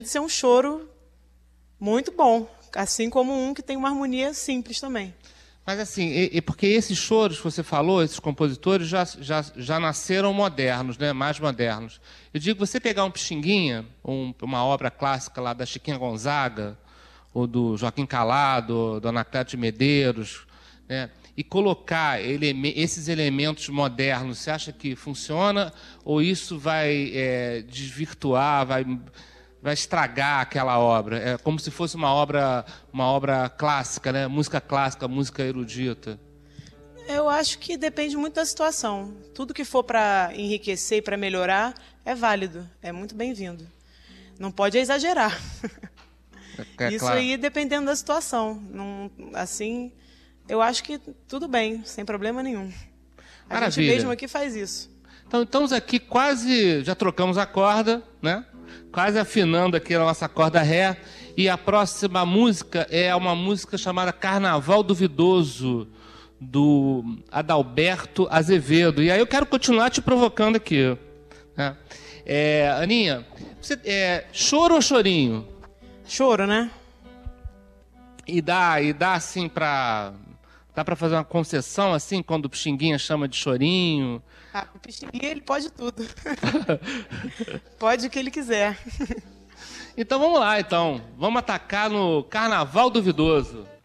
ser um choro muito bom, assim como um que tem uma harmonia simples também. Mas assim, porque esses choros que você falou, esses compositores já nasceram modernos, né? Mais modernos. Eu digo, você pegar um Pixinguinha, uma obra clássica lá da Chiquinha Gonzaga, ou do Joaquim Calado, do Anacleto de Medeiros, né? E colocar esses elementos modernos, você acha que funciona? Ou isso vai desvirtuar, vai estragar aquela obra? É como se fosse uma obra clássica, né? Música clássica, música erudita. Eu acho que depende muito da situação. Tudo que for para enriquecer e para melhorar é válido, é muito bem-vindo. Não pode exagerar. Isso Claro. aí dependendo da situação. Não, assim, eu acho que tudo bem, sem problema nenhum. A gente Maravilha. mesmo aqui faz isso. Então, estamos aqui quase, já trocamos a corda, né? Quase afinando aqui a nossa corda ré. E a próxima música é uma música chamada Carnaval Duvidoso, do Adalberto Azevedo. E aí eu quero continuar te provocando aqui, né? Aninha, choro ou chorinho? Choro, né? E dá assim dá para fazer uma concessão assim quando o Pixinguinha chama de chorinho? Ah, o Pixinguinha, ele pode tudo. Pode o que ele quiser. Então vamos lá, então. Vamos atacar no Carnaval Duvidoso.